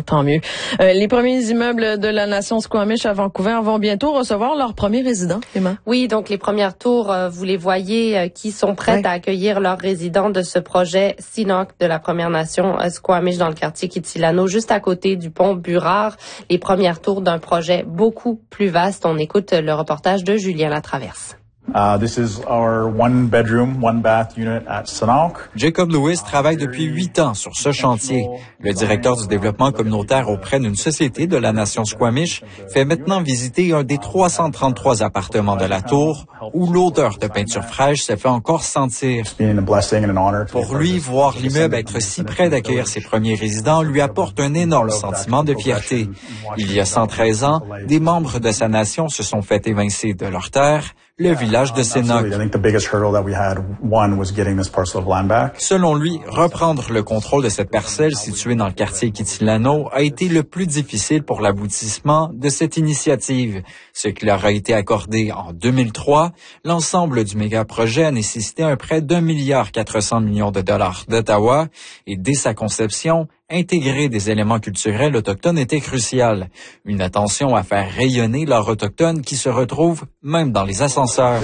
tant mieux. Les premiers immeubles de la nation Squamish à Vancouver vont bientôt recevoir leurs premiers résidents, Emma. Oui, donc les premières tours, vous les voyez, qui sont prêtes à accueillir leurs résidents de ce projet Sihanouk de la Première Nation Squamish dans le quartier Kitilano, juste à côté du pont Burrard. Les premières tours d'un projet beaucoup plus vaste. On écoute le reportage de Julien Latraverse. This is our one bedroom, one bath unit at Sihanouk. Jacob Lewis travaille depuis 8 ans sur ce chantier. Le directeur du développement communautaire auprès d'une société de la nation Squamish fait maintenant visiter un des 333 appartements de la tour où l'odeur de peinture fraîche se fait encore sentir. Pour lui, voir l'immeuble être si près d'accueillir ses premiers résidents lui apporte un énorme sentiment de fierté. Il y a 113 ans, des membres de sa nation se sont fait évincer de leur terre, le village de Sihanouk. Selon lui, reprendre le contrôle de cette parcelle située dans le quartier Kitilano a été le plus difficile pour l'aboutissement de cette initiative. Ce qui leur a été accordé en 2003, l'ensemble du méga-projet a nécessité un prêt d'1,4 milliard d'Ottawa et dès sa conception, intégrer des éléments culturels autochtones était crucial. Une attention à faire rayonner l'art autochtone qui se retrouve même dans les ascenseurs.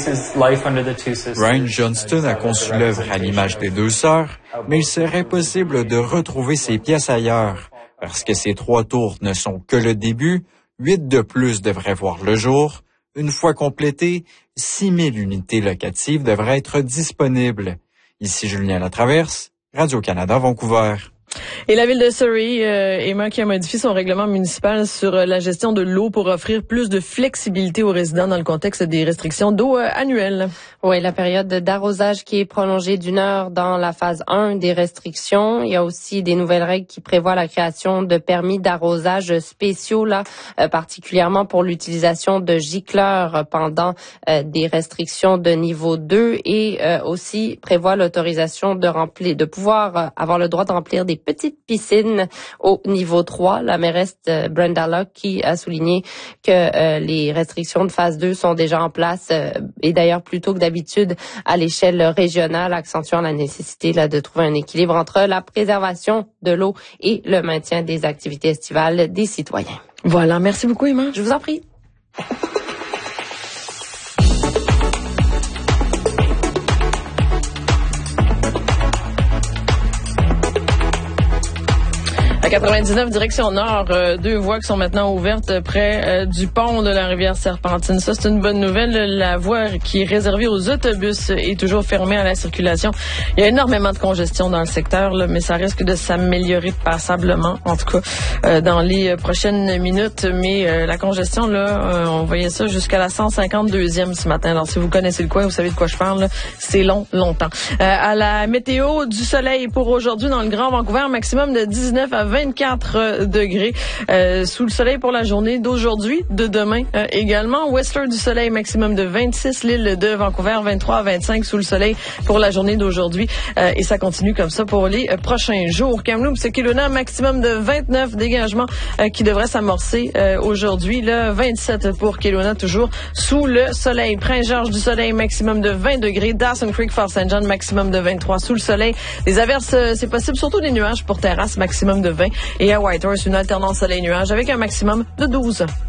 Ryan Johnston a conçu l'œuvre à l'image des deux sœurs, mais il serait possible de retrouver ces pièces ailleurs. Parce que ces 3 tours ne sont que le début, 8 de plus devraient voir le jour. Une fois complétées, 6000 unités locatives devraient être disponibles. Ici Julien Latraverse, Radio-Canada, Vancouver. Et la ville de Surrey, Emma, qui a modifié son règlement municipal sur la gestion de l'eau pour offrir plus de flexibilité aux résidents dans le contexte des restrictions d'eau annuelles. Oui, la période d'arrosage qui est prolongée d'1 heure dans la phase 1 des restrictions. Il y a aussi des nouvelles règles qui prévoient la création de permis d'arrosage spéciaux, là, particulièrement pour l'utilisation de gicleurs pendant des restrictions de niveau 2 et aussi prévoit l'autorisation de pouvoir avoir le droit de remplir des petites piscines au niveau 3. La mairesse Brenda Locke qui a souligné que les restrictions de phase 2 sont déjà en place et d'ailleurs plutôt que d'habitude à l'échelle régionale, accentuant la nécessité là, de trouver un équilibre entre la préservation de l'eau et le maintien des activités estivales des citoyens. Voilà, merci beaucoup Emma. Je vous en prie. À 99, direction nord, 2 voies qui sont maintenant ouvertes près du pont de la rivière Serpentine. Ça, c'est une bonne nouvelle. La voie qui est réservée aux autobus est toujours fermée à la circulation. Il y a énormément de congestion dans le secteur, là, mais ça risque de s'améliorer passablement, en tout cas, dans les prochaines minutes. Mais la congestion, là, on voyait ça jusqu'à la 152e ce matin. Alors, si vous connaissez le coin, vous savez de quoi je parle, là, c'est longtemps. À la météo, du soleil pour aujourd'hui dans le Grand Vancouver, maximum de 19 à 24 degrés sous le soleil pour la journée d'aujourd'hui, de demain également. Whistler, du soleil, maximum de 26. L'île de Vancouver, 23 à 25 sous le soleil pour la journée d'aujourd'hui. Et ça continue comme ça pour les prochains jours. Kamloops, Kelowna, maximum de 29 dégagements qui devraient s'amorcer aujourd'hui. Là, 27 pour Kelowna, toujours sous le soleil. Prince-Georges, du soleil, maximum de 20 degrés. Dawson Creek, Fort St. John, maximum de 23 sous le soleil. Les averses, c'est possible, surtout des nuages pour terrasse, maximum de 20. Et à Whitehorse, une alternance soleil-nuage avec un maximum de 12.